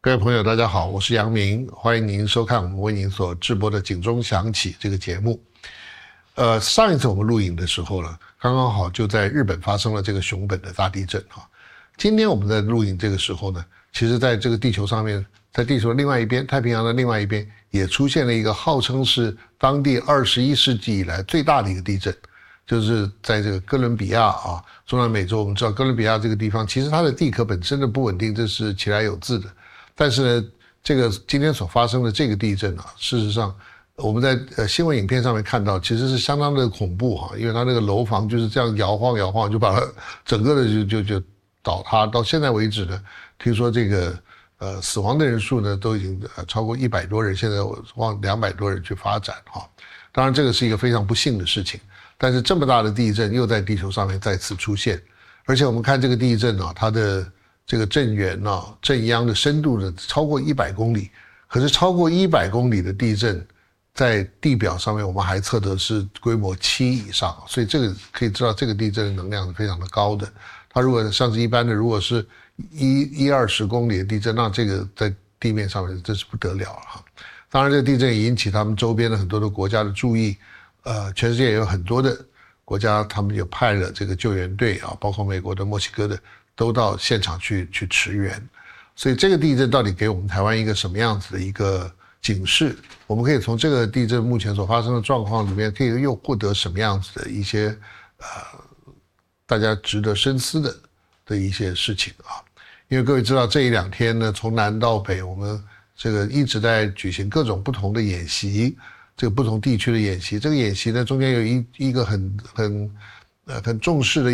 各位朋友，大家好，我是杨明，欢迎您收看我们为您所直播的《警钟响起》这个节目。上一次我们录影的时候呢，刚刚好就在日本发生了这个熊本的大地震哈。今天我们在录影这个时候呢，其实在这个地球上面，在地球的另外一边，太平洋的另外一边，也出现了一个号称是当地21世纪以来最大的一个地震。就是在这个哥伦比亚啊，中南美洲，我们知道哥伦比亚这个地方，其实它的地壳本身的不稳定，这是其来有自的。但是呢，这个今天所发生的这个地震啊，事实上我们在新闻影片上面看到，其实是相当的恐怖哈，因为它那个楼房就是这样摇晃摇晃，就把它整个的就倒塌。到现在为止呢，听说这个死亡的人数呢都已经超过100多人，现在往200多人去发展哈。当然这个是一个非常不幸的事情。但是这么大的地震又在地球上面再次出现，而且我们看这个地震啊，它的这个震源啊、震央的深度呢超过100公里，可是超过100公里的地震，在地表上面我们还测得是规模7以上，所以这个可以知道这个地震的能量是非常的高的。它如果像是一般的，如果是20公里的地震，那这个在地面上面真是不得了了哈。当然，这个地震也引起他们周边的很多的国家的注意。全世界有很多的国家，他们也派了这个救援队啊，包括美国的、墨西哥的，都到现场去驰援。所以这个地震到底给我们台湾一个什么样子的一个警示？我们可以从这个地震目前所发生的状况里面，可以又获得什么样子的一些大家值得深思的一些事情啊？因为各位知道，这一两天呢，从南到北，我们这个一直在举行各种不同的演习。这个不同地区的演习，这个演习呢中间有一个很重视的